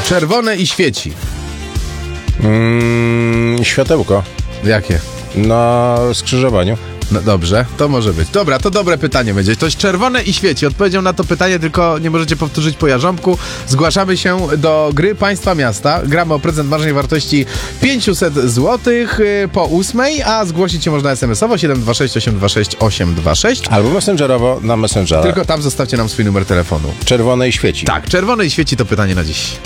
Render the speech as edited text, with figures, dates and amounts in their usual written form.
Czerwone i świeci. Światełko Jakie? na skrzyżowaniu. No dobrze, to może być. Dobra, to dobre pytanie będzie. To jest czerwone i świeci. Odpowiedzią na to pytanie, tylko nie możecie powtórzyć po jarząbku. Zgłaszamy się do gry Państwa Miasta. Gramy o prezent marzeń wartości 500 zł po 8, a zgłosić się można SMS-owo 726 826 826. Albo messengerowo na Messengera. Tylko tam zostawcie nam swój numer telefonu. Czerwone i świeci. Tak, czerwone i świeci to pytanie na dziś.